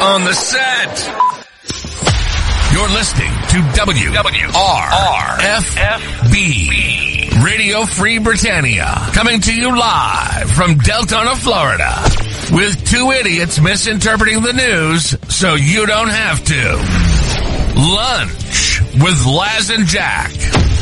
on the set. You're listening to WRFB, Radio Free Britannia, coming to you live from Deltona, Florida, with two idiots misinterpreting the news so you don't have to. Lunch with Laz and Jack.